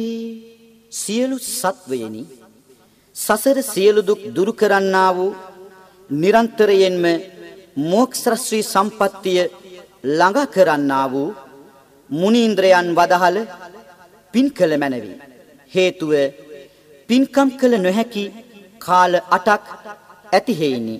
සියලු සත්වයනි සසර සියලු දුක් දුරු කරන්නා වූ නිරන්තරයෙන්ම මොක්ෂ ශ්‍රී සම්පත්තිය ළඟ කරන්නා වූ මුනීන්ද්‍රයන් වදහල පින් කළ මැනවි. හේතුව පින්කම් කළ නොහැකි කාල 8ක් ඇති හේිනි.